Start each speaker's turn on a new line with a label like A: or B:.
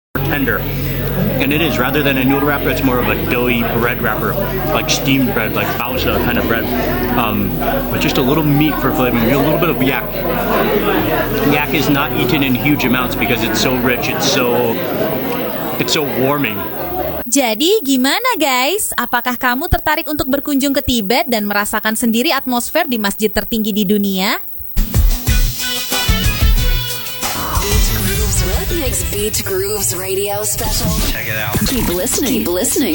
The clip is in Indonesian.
A: tender. And it is, rather than a noodle wrapper, it's more of a doughy bread wrapper, like steamed bread, like baozi kind of bread, with just a little meat for flavoring, a little bit of yak. Yak is not eaten in huge amounts because it's so rich, it's so warming.
B: Jadi gimana guys? Apakah kamu tertarik untuk berkunjung ke Tibet dan merasakan sendiri atmosfer di masjid tertinggi di dunia?
C: Beach Grooves Radio Special.
D: Check it out.
C: Keep listening. Keep listening.